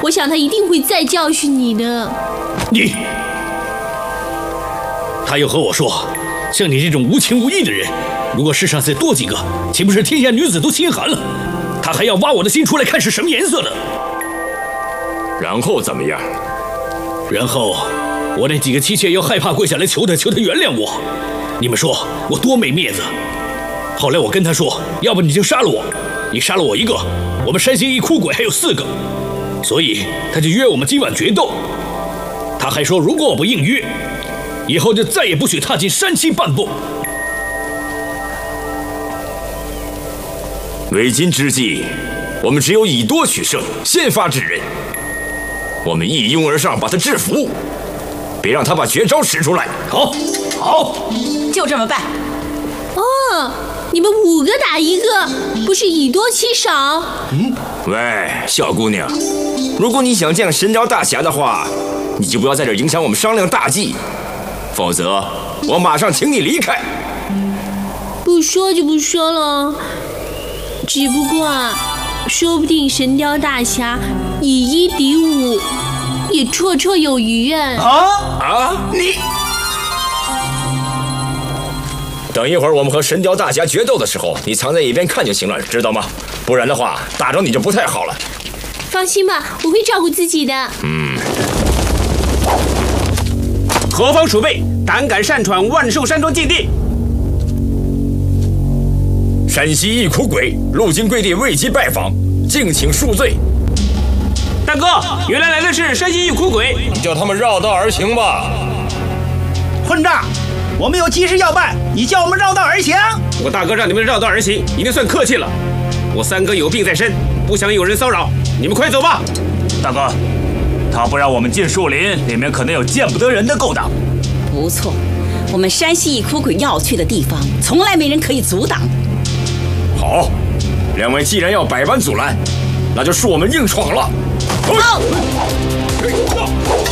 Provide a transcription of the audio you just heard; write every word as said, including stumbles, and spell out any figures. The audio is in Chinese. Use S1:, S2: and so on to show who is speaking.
S1: 我想他一定会再教训你的。
S2: 你，他又和我说，像你这种无情无义的人，如果世上再多几个，岂不是天下女子都心寒了？他还要挖我的心出来看是什么颜色的。
S3: 然后怎么样？
S2: 然后我那几个妻妾要害怕跪下来求他，求他原谅我。你们说我多没面子。后来我跟他说，要不你就杀了我，你杀了我一个，我们山西一哭鬼还有四个，所以他就约我们今晚决斗。他还说，如果我不应约，以后就再也不许踏进山西半步。
S3: 为今之计，我们只有以多取胜，先发制人。我们一拥而上，把他制服，别让他把绝招使出来。
S2: 好，好，
S4: 就这么办。
S1: 哦，你们五个打一个，不是以多欺少？
S3: 嗯，喂，小姑娘，如果你想见神雕大侠的话，你就不要在这影响我们商量大计，否则我马上请你离开。
S1: 不说就不说了。只不过啊，说不定神雕大侠以一敌五，也绰绰有余哎。
S5: 啊
S3: 啊！
S5: 你
S3: 等一会儿我们和神雕大侠决斗的时候，你藏在一边看就行了，知道吗？不然的话，打着你就不太好了。
S1: 放心吧，我会照顾自己的。
S3: 嗯。
S5: 何方鼠辈，胆敢擅闯万寿山庄禁地？
S3: 山西一苦鬼，路经贵地未及拜访，敬请恕罪。
S5: 大哥，原来来的是山西一苦鬼，
S3: 你叫他们绕道而行吧。
S6: 混账！我们有急事要办，你叫我们绕道而行？
S5: 我大哥让你们绕道而行，已经算客气了。我三哥有病在身，不想有人骚扰，你们快走吧。
S7: 大哥，他不让我们进树林，里面可能有见不得人的勾当。
S4: 不错，我们山西一苦鬼要去的地方，从来没人可以阻挡。
S3: 好，两位既然要百般阻拦，那就恕我们硬闯了。
S4: 走。